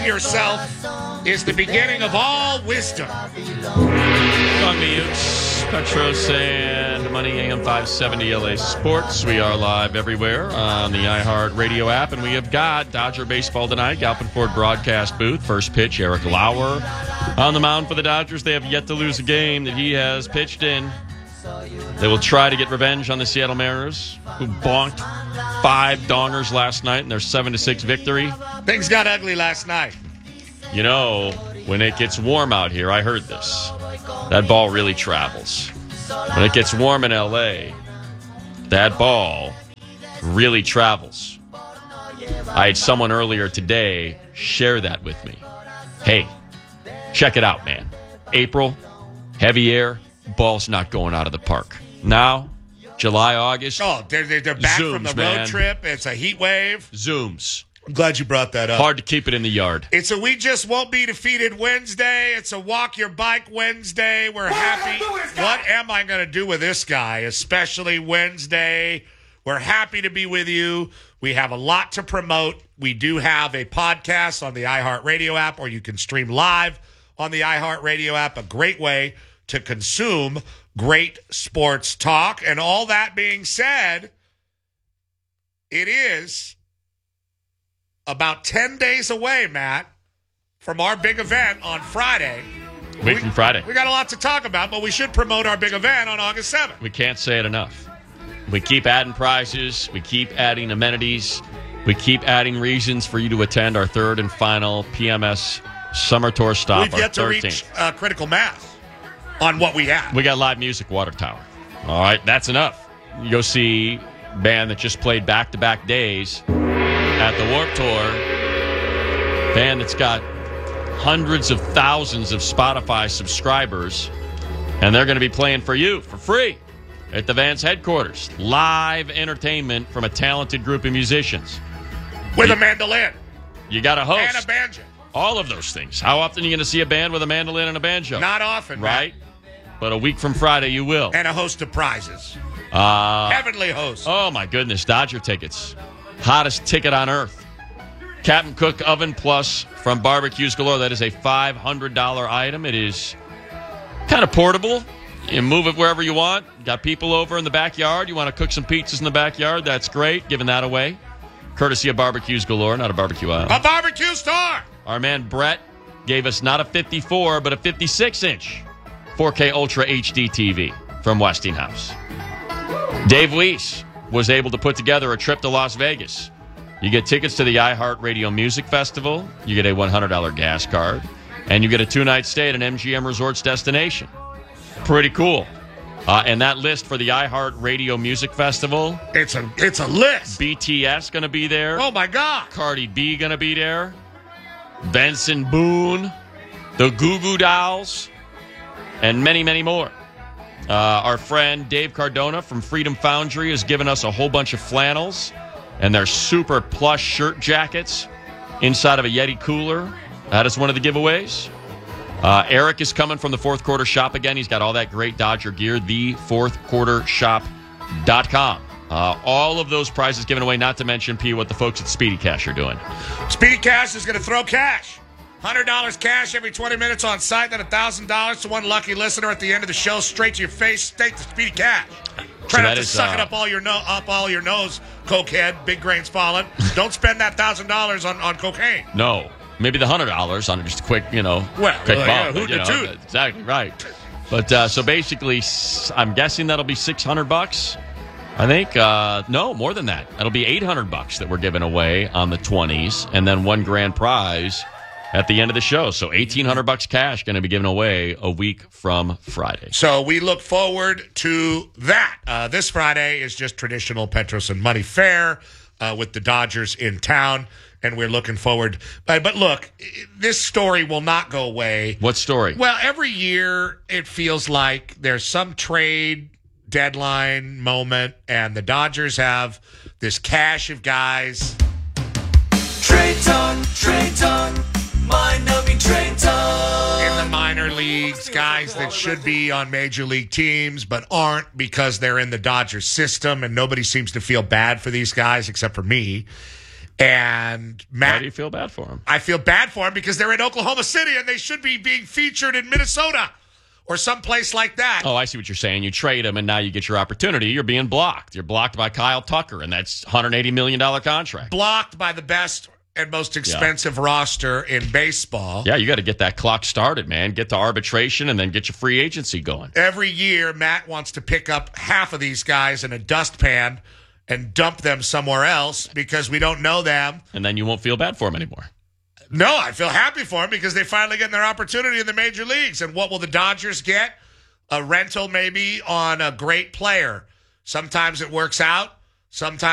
yourself is the beginning of all wisdom. Young Utes, Petros and Money AM 570 LA Sports. We are live everywhere on the iHeart Radio app, and we have got Dodger baseball tonight. Galpin Ford broadcast booth. First pitch, Eric Lauer on the mound for the Dodgers. They have yet to lose a game that he has pitched in. They will try to get revenge on the Seattle Mariners, who bonked 5 dongers last night in their 7-6 victory. Things got ugly last night. You know, when it gets warm out here, I heard this, that ball really travels. When it gets warm in L.A., that ball really travels. I had someone earlier today share that with me. Hey, check it out, man. April, heavy air, ball's not going out of the park. Now, July, August. Oh, they're back zooms, from the road man. trip. It's a heat wave. Zooms. I'm glad you brought that up. Hard to keep it in the yard. It's a We Just Won't Be Defeated Wednesday. It's a Walk Your Bike Wednesday. We're happy. What am I going to do with this guy, especially Wednesday? We're happy to be with you. We have a lot to promote. We do have a podcast on the iHeartRadio app, or you can stream live on the iHeartRadio app, a great way to consume great sports talk. And all that being said, it is about 10 days away, Matt, from our big event on Friday. Week from Friday. We got a lot to talk about, but we should promote our big event on August 7th. We can't say it enough. We keep adding prizes. We keep adding amenities. We keep adding reasons for you to attend our third and final PMS Summer Tour stop. We've yet to 13th. reach critical mass on what we have. We got live music, Water Tower. All right, that's enough. You go see a band that just played back-to-back days at the Warped Tour. Band that's got hundreds of thousands of Spotify subscribers, and they're going to be playing for you for free at the Vans headquarters. Live entertainment from a talented group of musicians. With a mandolin. You got a host. And a banjo. All of those things. How often are you going to see a band with a mandolin and a banjo? Not often, right? Matt. But a week from Friday, you will. And a host of prizes. Heavenly host. Oh, my goodness. Dodger tickets. Hottest ticket on earth. Captain Cook Oven Plus from Barbecues Galore. That is a $500 item. It is kind of portable. You move it wherever you want. Got people over in the backyard. You want to cook some pizzas in the backyard. That's great. Giving that away. Courtesy of Barbecues Galore, not a barbecue aisle. A barbecue store. Our man Brett gave us not a 54, but a 56-inch 4K Ultra HD TV from Westinghouse. Dave Weiss was able to put together a trip to Las Vegas. You get tickets to the iHeartRadio Music Festival. You get a $100 gas card. And you get a 2-night stay at an MGM Resorts destination. Pretty cool. And that list for the iHeartRadio Music Festival. It's a list. BTS going to be there. Oh, my God. Cardi B going to be there. Benson Boone. The Goo Goo Dolls. And many, many more. Our friend Dave Cardona from Freedom Foundry has given us a whole bunch of flannels. And they're super plush shirt jackets inside of a Yeti cooler. That is one of the giveaways. Eric is coming from the Fourth Quarter Shop again. He's got all that great Dodger gear. TheFourthQuarterShop.com. All of those prizes given away, not to mention, P, what the folks at Speedy Cash are doing. Speedy Cash is going to throw cash. $100 cash every 20 minutes on site, then $1,000 to one lucky listener at the end of the show, straight to your face. Take the Speedy Cash. Try not to suck it up all your nose, cokehead. Big grains falling. Don't spend that $1,000 on cocaine. No. Maybe the $100 on just a quick, quick bump. Who'd the toot? Exactly right. But so basically, I'm guessing that'll be $600. I think no more than that. That'll be $800 that we're giving away on the 20s, and then one grand prize at the end of the show. So $1,800 cash going to be given away a week from Friday. So we look forward to that. This Friday is just traditional Petros and Money Fair with the Dodgers in town. And we're looking forward. But look, this story will not go away. What story? Well, every year it feels like there's some trade deadline moment, and the Dodgers have this cache of guys. Trade talk, mind-numbing trade talk. In the minor leagues, guys that should be on major league teams but aren't because they're in the Dodgers system, and nobody seems to feel bad for these guys except for me. And Matt, Why do you feel bad for him? I feel bad for him because they're in Oklahoma City and they should be being featured in Minnesota or someplace like that. Oh, I see what you're saying. You trade him, and now you get your opportunity. You're being blocked. You're blocked by Kyle Tucker, and that's $180 million contract. Blocked by the best and most expensive roster in baseball. Yeah, you got to get that clock started, man. Get to arbitration and then get your free agency going. Every year, Matt wants to pick up half of these guys in a dustpan and dump them somewhere else because we don't know them. And then you won't feel bad for him anymore. No, I feel happy for them because they finally get their opportunity in the major leagues. And what will the Dodgers get? A rental maybe on a great player. Sometimes it works out. Sometimes